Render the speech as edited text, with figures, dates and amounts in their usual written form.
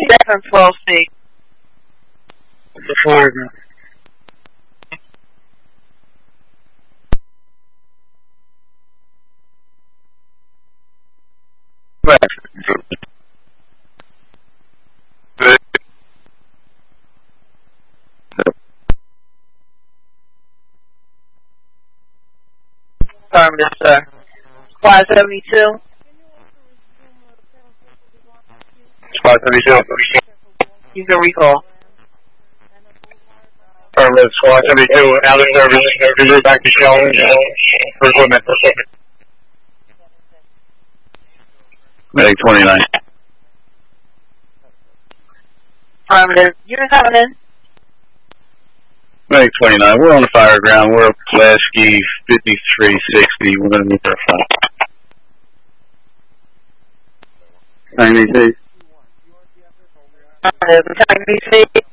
712C. The fire ground. Affirmative, sir. 572. 572. You can recall. Affirmative. 572. Allen service. Back to Shell. For equipment. Medic 29. Affirmative. Unit coming in. Medic 29. We're on the fire ground. We're up Pulaski 5360. We're going to meet our flight. 93. Affirmative. 93.